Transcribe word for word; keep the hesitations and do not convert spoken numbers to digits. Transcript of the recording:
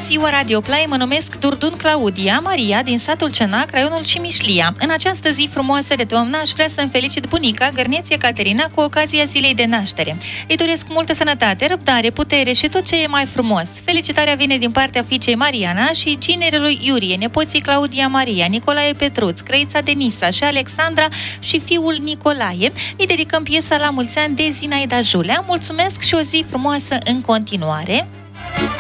ziua, Radio Play, mă numesc Durdun Claudia Maria din satul Cenac, raionul Cimișlia. În această zi frumoasă de toamnă aș vrea să-mi felicit bunica, Gărneție Caterina, cu ocazia zilei de naștere. Îi doresc multă sănătate, răbdare, putere și tot ce e mai frumos. Felicitarea vine din partea fiicei Mariana și ginerelui Iurie, nepoții Claudia Maria, Nicolae Petruț, crăița Denisa și Alexandra și fiul Nicolae. Îi dedicăm piesa La mulți ani de Zinaida Julea. Mulțumesc și o zi frumoasă în continuare.